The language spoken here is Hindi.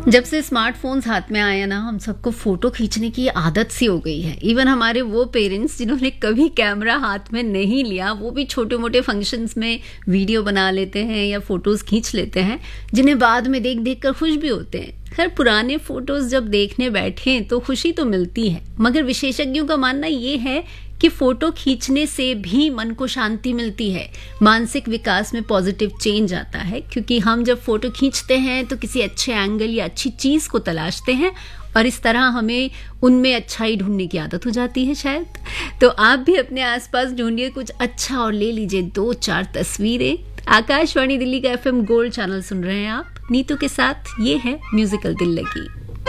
जब से स्मार्टफोन्स हाथ में आए हैं ना, हम सबको फोटो खींचने की आदत सी हो गई है। इवन हमारे वो पेरेंट्स जिन्होंने कभी कैमरा हाथ में नहीं लिया, वो भी छोटे मोटे फंक्शंस में वीडियो बना लेते हैं या फोटोज खींच लेते हैं, जिन्हें बाद में देख देख कर खुश भी होते हैं। खैर, पुराने फोटोज जब देखने बैठे तो खुशी तो मिलती है, मगर विशेषज्ञों का मानना ये है कि फोटो खींचने से भी मन को शांति मिलती है, मानसिक विकास में पॉजिटिव चेंज आता है। क्योंकि हम जब फोटो खींचते हैं तो किसी अच्छे एंगल या अच्छी चीज को तलाशते हैं और इस तरह हमें उनमें अच्छाई ढूंढने की आदत हो जाती है शायद। तो आप भी अपने आसपास ढूंढिए कुछ अच्छा और ले लीजिए 2-4 तस्वीरें। आकाशवाणी दिल्ली का FM गोल्ड चैनल सुन रहे हैं आप, नीतू के साथ। ये है म्यूजिकल दिल लगी।